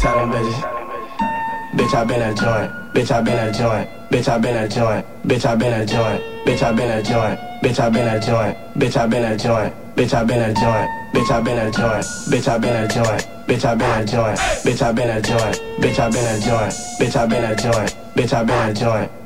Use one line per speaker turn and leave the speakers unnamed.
tell them bitches. Bitch, I been a joint. Bitch, I been a joint. Bitch, I been a joint. Bitch, I been a joint. Bitch, I been a joint. Bitch, I been a joint. Bitch, I been a joint. Bitch, I been a joint. Bitch, I been a joint. Bitch, I been a joint. Bitch, I been a joint. Bitch, I been a joint. Bitch, I been a joint. Bitch, I been a joint. Bitch, I been a joint.